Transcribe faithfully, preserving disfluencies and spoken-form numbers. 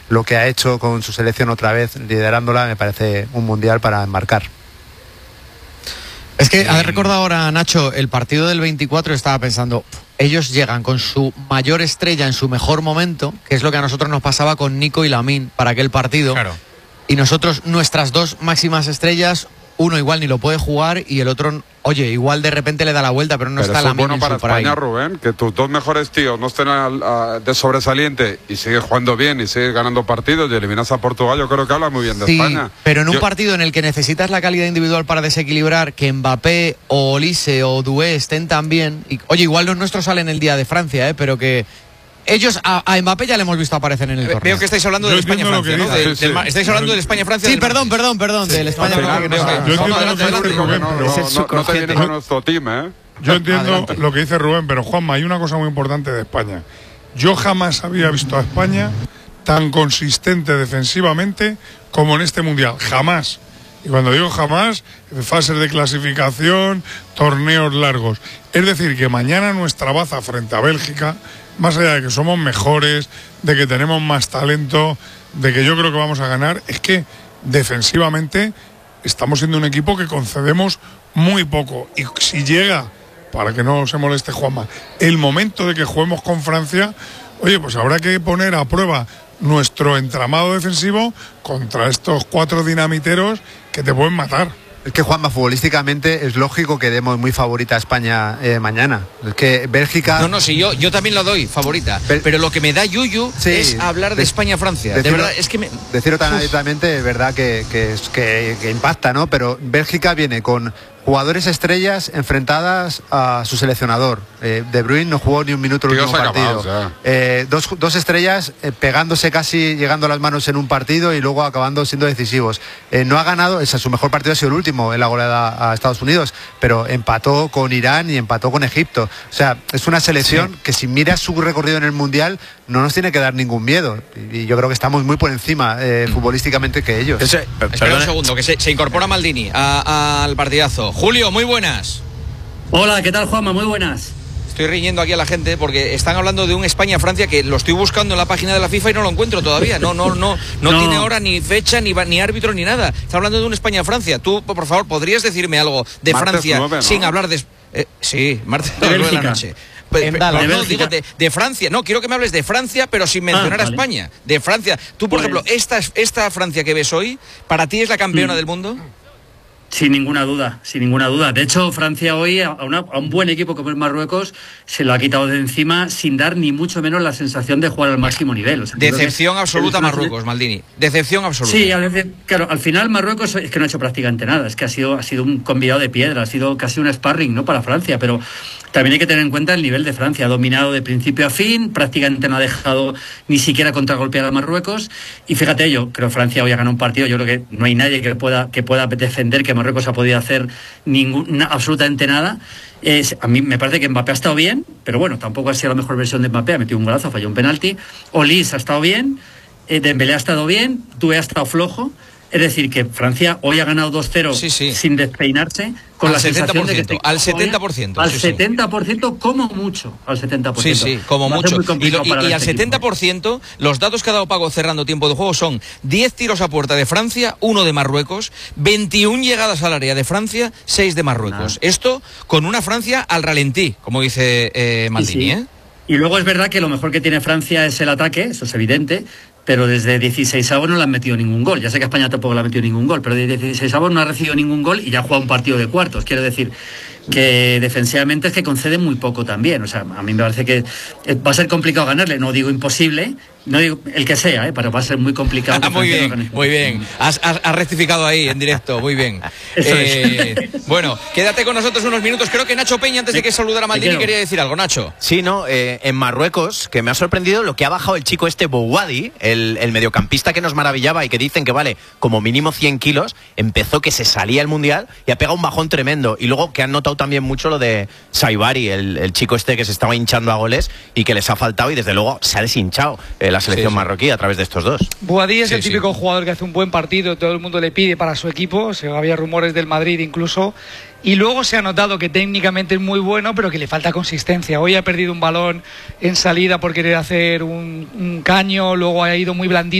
lo que ha hecho con su selección otra vez, liderándola, me parece un mundial para enmarcar. Es que, has recordado ahora, Nacho, el partido del veinticuatro, estaba pensando, ellos llegan con su mayor estrella en su mejor momento, que es lo que a nosotros nos pasaba con Nico y Lamine para aquel partido. Claro. Y nosotros, nuestras dos máximas estrellas, uno igual ni lo puede jugar y el otro, oye, igual de repente le da la vuelta, pero no pero está eso Lamine es bueno en para su prime. España, Rubén, que tus dos mejores tíos no estén al, a, de sobresaliente y sigues jugando bien y sigues ganando partidos y eliminas a Portugal. Yo creo que habla muy bien de Sí, España. pero en un Yo... partido en el que necesitas la calidad individual para desequilibrar, que Mbappé o Olise o Doué estén tan bien, y, oye, igual los nuestros salen el día de Francia, ¿eh? Pero que ellos a, a Mbappé ya le hemos visto aparecer en el torneo. Veo que estáis hablando de España-Francia, ¿no? De, sí, sí. del, estáis hablando de España-Francia. Sí, perdón, perdón, perdón, sí, del España-Francia. No, no, Yo entiendo lo que dice Rubén, no, pero no, no, no te vienes a nuestro team, ¿eh? Yo entiendo Adelante. lo que dice Rubén, pero Juanma, hay una cosa muy importante de España. Yo jamás había visto a España tan consistente defensivamente como en este Mundial. Jamás. Y cuando digo jamás, fases de clasificación, torneos largos. Es decir, que mañana nuestra baza frente a Bélgica, más allá de que somos mejores, de que tenemos más talento, de que yo creo que vamos a ganar, es que defensivamente estamos siendo un equipo que concedemos muy poco. Y si llega, para que no se moleste Juanma, el momento de que juguemos con Francia, oye, pues habrá que poner a prueba nuestro entramado defensivo contra estos cuatro dinamiteros que te pueden matar. Es que, Juanma, futbolísticamente es lógico que demos muy favorita a España eh, mañana. Es que Bélgica... No, no, sí, yo, yo también la doy favorita. Bel... Pero lo que me da yuyu sí, es hablar de, de España-Francia. De verdad, es que me... Decirlo tan abiertamente, es verdad que, que, que, que impacta, ¿no? Pero Bélgica viene con jugadores estrellas enfrentadas a su seleccionador. Eh, De Bruyne no jugó ni un minuto el último partido. Acabados, eh, dos, dos estrellas eh, pegándose casi, llegando a las manos en un partido y luego acabando siendo decisivos. Eh, no ha ganado, o sea, su mejor partido ha sido el último en la goleada a Estados Unidos, pero empató con Irán y empató con Egipto. O sea, es una selección sí. que si miras su recorrido en el Mundial no nos tiene que dar ningún miedo. Y, y yo creo que estamos muy por encima eh, futbolísticamente que ellos. Ese, espera un segundo, que se, se incorpora Maldini a, al partidazo. Julio, muy buenas. Hola, ¿qué tal, Juanma? Muy buenas. Estoy riñendo aquí a la gente porque están hablando de un España-Francia que lo estoy buscando en la página de la FIFA y no lo encuentro todavía. No, no, no, no, no. tiene hora, ni fecha, ni, ni árbitro, ni nada. Está hablando de un España-Francia. Tú, por favor, ¿podrías decirme algo de martes Francia nueve, ¿no? sin hablar de... Eh, sí, martes nueve de la noche. Pero, pero, no, digo de, de Francia. No, quiero que me hables de Francia, pero sin mencionar ah, vale. a España. De Francia. Tú, por pues... ejemplo, esta, esta Francia que ves hoy, ¿para ti es la campeona mm. del mundo? Sin ninguna duda, sin ninguna duda. De hecho, Francia hoy a, una, a un buen equipo como el Marruecos se lo ha quitado de encima sin dar ni mucho menos la sensación de jugar al máximo nivel. O sea, Decepción absoluta el... Marruecos, Maldini. Decepción absoluta. Sí, a veces, claro, al final Marruecos es que no ha hecho prácticamente nada. Es que ha sido, ha sido un convidado de piedra, ha sido casi un sparring, ¿no? Para Francia, pero también hay que tener en cuenta el nivel de Francia. Ha dominado de principio a fin, prácticamente no ha dejado ni siquiera contragolpear a Marruecos. Y fíjate, yo creo que Francia hoy ha ganado un partido. Yo creo que no hay nadie que pueda, que pueda defender que Marruecos ha podido hacer ninguna, absolutamente nada. Eh, a mí me parece que Mbappé ha estado bien, pero bueno, tampoco ha sido la mejor versión de Mbappé. Ha metido un golazo, falló un penalti. Olise ha estado bien, eh, Dembélé ha estado bien, Doué ha estado flojo. Es decir, que Francia hoy ha ganado dos cero sí, sí. sin despeinarse, con al la sensación de que te, al setenta por ciento. Al sí, setenta por ciento, como mucho, al setenta por ciento. Sí, sí, como mucho. Y, lo, y, y al este setenta por ciento, equipo. Los datos que ha dado Paco cerrando tiempo de juego son diez tiros a puerta de Francia, uno de Marruecos, veintiuna llegadas al área de Francia, seis de Marruecos. Ah. Esto con una Francia al ralentí, como dice eh, Maldini, sí, sí. ¿eh? Y luego es verdad que lo mejor que tiene Francia es el ataque, eso es evidente, pero desde dieciseisavos no le han metido ningún gol. Ya sé que España tampoco le ha metido ningún gol, pero desde dieciseisavos no ha recibido ningún gol y ya ha jugado un partido de cuartos. Quiero decir que defensivamente es que concede muy poco también. O sea, a mí me parece que va a ser complicado ganarle. No digo imposible, no digo el que sea, ¿eh? Pero va a ser muy complicado. Ah, muy bien, muy bien. Has, has, has rectificado ahí en directo, muy bien. Eh, bueno, quédate con nosotros unos minutos. Creo que Nacho Peña, antes de que saludara a Maldini, quería decir algo. Nacho. Sí, no, eh, en Marruecos, que me ha sorprendido lo que ha bajado el chico este Bouhaddi, el, el mediocampista que nos maravillaba y que dicen que vale como mínimo cien kilos, empezó que se salía el Mundial y ha pegado un bajón tremendo. Y luego que han notado también mucho lo de Saibari, el, el chico este que se estaba hinchando a goles y que les ha faltado y desde luego se ha deshinchado eh, la selección sí, sí. marroquí a través de estos dos. Bouhaddi es sí, el típico sí. jugador que hace un buen partido, todo el mundo le pide para su equipo, o sea, había rumores del Madrid incluso, y luego se ha notado que técnicamente es muy bueno, pero que le falta consistencia. Hoy ha perdido un balón en salida por querer hacer un, un caño, luego ha ido muy blandito